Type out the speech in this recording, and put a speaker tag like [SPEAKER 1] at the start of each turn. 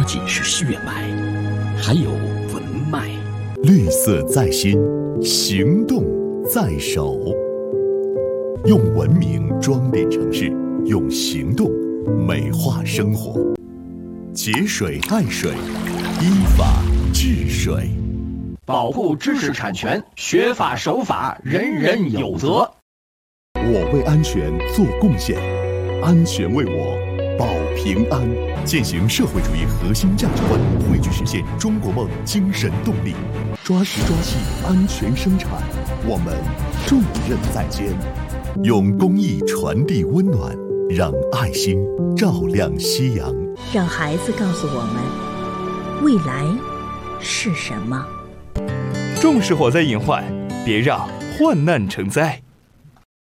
[SPEAKER 1] 不仅是血脉，还有文脉。
[SPEAKER 2] 绿色在心，行动在手。用文明装点城市，用行动美化生活。节水爱水，依法治水。
[SPEAKER 3] 保护知识产权，学法守法，人人有责。
[SPEAKER 2] 我为安全做贡献，安全为我保平安。践行社会主义核心价值观，汇聚实现中国梦精神动力，抓实抓细安全生产，我们重任在肩。用公益传递温暖，让爱心照亮夕阳。
[SPEAKER 4] 让孩子告诉我们，未来是什么。
[SPEAKER 5] 重视火灾隐患，别让患难成灾。